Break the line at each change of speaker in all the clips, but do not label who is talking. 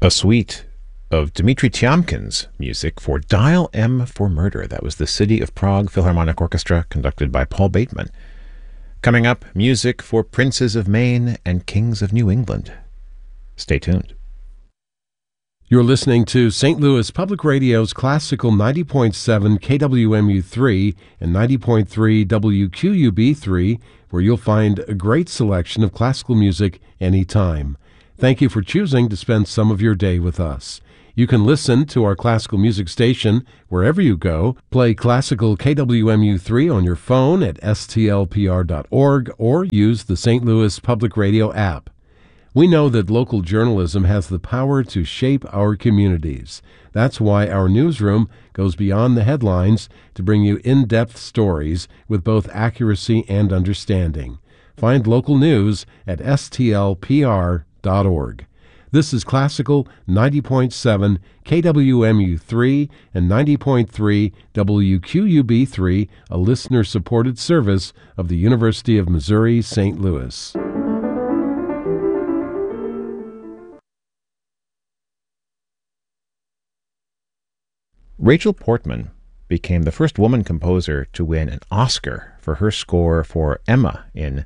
A suite of Dmitri Tiomkin's music for Dial M for Murder. That was the City of Prague Philharmonic Orchestra, conducted by Paul Bateman. Coming up, music for Princes of Maine and Kings of New England. Stay tuned.
You're listening to St. Louis Public Radio's classical 90.7 KWMU3 and 90.3 WQUB3, where you'll find a great selection of classical music anytime. Thank you for choosing to spend some of your day with us. You can listen to our classical music station wherever you go. Play classical KWMU3 on your phone at stlpr.org or use the St. Louis Public Radio app. We know that local journalism has the power to shape our communities. That's why our newsroom goes beyond the headlines to bring you in-depth stories with both accuracy and understanding. Find local news at stlpr.org. This is Classical 90.7 KWMU3 and 90.3 WQUB3, a listener-supported service of the University of Missouri, St. Louis.
Rachel Portman became the first woman composer to win an Oscar for her score for Emma in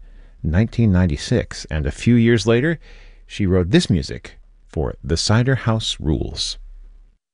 1996, and a few years later, she wrote this music for The Cider House Rules.